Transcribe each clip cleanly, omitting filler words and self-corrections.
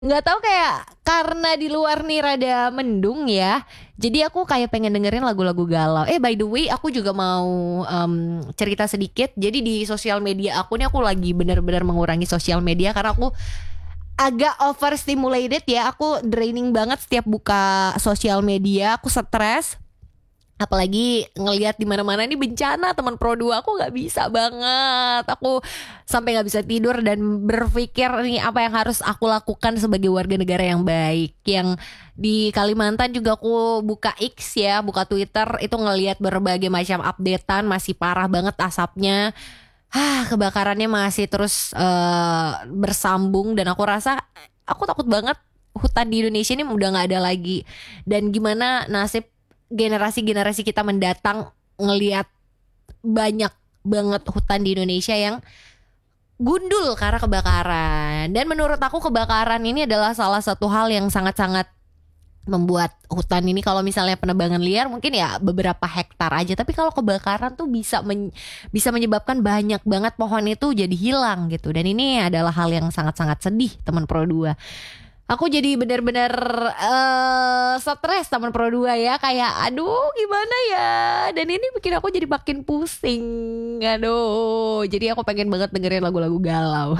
Nggak tahu kayak karena di luar nih rada mendung ya. Jadi aku kayak pengen dengerin lagu-lagu galau. By the way, aku juga mau cerita sedikit. Jadi di sosial media aku nih aku lagi benar-benar mengurangi sosial media karena aku agak overstimulated ya. Aku draining banget setiap buka sosial media. Aku stres. Apalagi ngelihat di mana-mana ini bencana teman Pro 2 aku nggak bisa banget. Aku sampai nggak bisa tidur dan berpikir nih apa yang harus aku lakukan sebagai warga negara yang baik. Yang di Kalimantan juga aku buka X ya, buka Twitter itu ngelihat berbagai macam updatean masih parah banget asapnya. Kebakarannya masih terus bersambung dan aku rasa aku takut banget hutan di Indonesia ini udah nggak ada lagi. Dan gimana nasib generasi-generasi kita mendatang ngelihat banyak banget hutan di Indonesia yang gundul karena kebakaran. Dan menurut aku kebakaran ini adalah salah satu hal yang sangat-sangat membuat hutan ini kalau misalnya penebangan liar mungkin ya beberapa hektar aja, tapi kalau kebakaran tuh bisa menyebabkan banyak banget pohon itu jadi hilang gitu. Dan ini adalah hal yang sangat-sangat sedih teman Pro 2. Aku jadi benar-benar stres teman Pro 2 ya. Kayak aduh gimana ya. Dan ini bikin aku jadi makin pusing. Aduh. Jadi aku pengen banget dengerin lagu-lagu galau.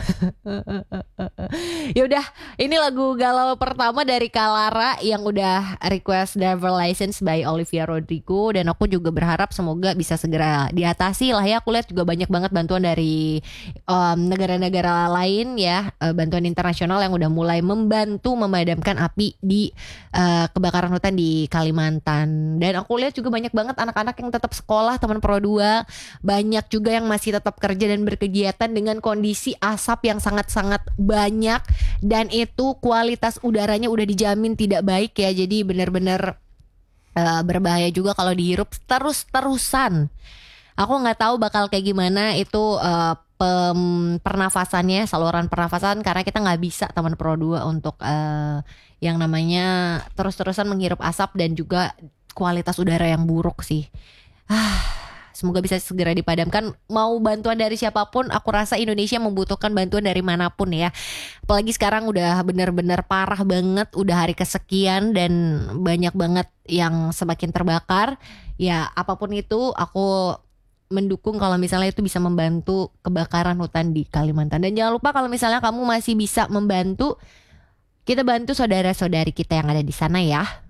Ya udah, ini lagu galau pertama dari Kalara yang udah request Driver License by Olivia Rodrigo. Dan aku juga berharap semoga bisa segera diatasi lah ya. Aku lihat juga banyak banget bantuan dari negara-negara lain ya, bantuan internasional yang udah mulai membantu memadamkan api di kebakaran hutan di Kalimantan. Dan aku lihat juga banyak banget anak-anak yang tetap sekolah teman Pro 2. Banyak juga yang masih tetap kerja dan berkegiatan dengan kondisi asap yang sangat-sangat banyak dan itu kualitas udaranya udah dijamin tidak baik ya. Jadi benar-benar berbahaya juga kalau dihirup terus-terusan. Aku nggak tahu bakal kayak gimana itu pernafasannya, saluran pernafasan karena kita nggak bisa teman Pro 2 untuk yang namanya terus-terusan menghirup asap dan juga kualitas udara yang buruk sih. Semoga bisa segera dipadamkan. Mau bantuan dari siapapun, aku rasa Indonesia membutuhkan bantuan dari manapun ya. Apalagi sekarang udah benar-benar parah banget, udah hari kesekian dan banyak banget yang semakin terbakar. Ya apapun itu, aku mendukung kalau misalnya itu bisa membantu kebakaran hutan di Kalimantan. Dan jangan lupa kalau misalnya kamu masih bisa membantu, kita bantu saudara-saudari kita yang ada di sana ya.